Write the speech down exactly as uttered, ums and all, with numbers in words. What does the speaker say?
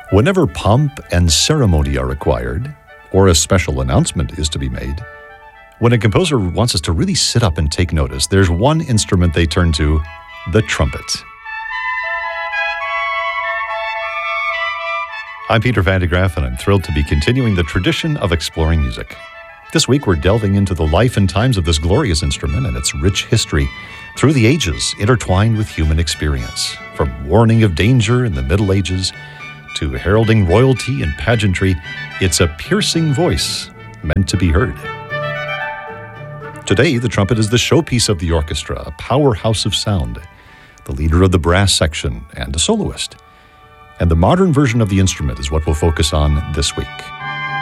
Whenever pomp and ceremony are required, or a special announcement is to be made, when a composer wants us to really sit up and take notice, there's one instrument they turn to, the trumpet. I'm Peter Van de Graaff, and I'm thrilled to be continuing the tradition of exploring music. This week, we're delving into the life and times of this glorious instrument and its rich history through the ages, intertwined with human experience. From warning of danger in the Middle Ages to heralding royalty and pageantry, it's a piercing voice meant to be heard. Today, the trumpet is the showpiece of the orchestra, a powerhouse of sound, the leader of the brass section, and a soloist. And the modern version of the instrument is what we'll focus on this week.